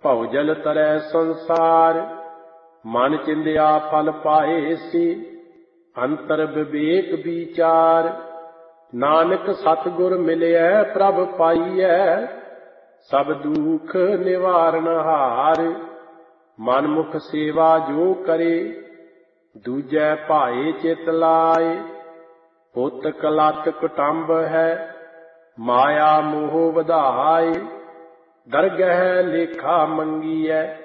ਭਉ ਜਲ ਤਰੈ ਸੰਸਾਰ, ਮਨ ਚਿੰਦਿਆ ਫਲ ਪਾਏ ਸੀ, ਅੰਤਰ ਵਿਵੇਕ ਵਿਚਾਰ। ਨਾਨਕ ਸਤਿਗੁਰ ਮਿਲਿਐ ਪ੍ਰਭ ਪਾਈਐ, ਸਭ ਦੁਖ ਨਿਵਾਰਨ ਹਾਰ। ਮਨਮੁਖ ਸੇਵਾ ਜੋ ਕਰੇ, ਦੂਜੈ ਭਾਏ ਚਿਤ ਲਾਏ। ਪੁੱਤ ਕਲਤ ਕੁਟੰਬ ਹੈ, ਮਾਇਆ ਮੋਹ ਵਧਾਏ, ਦਰਗਹਿ ਲੇਖਾ ਮੰਗੀਐ,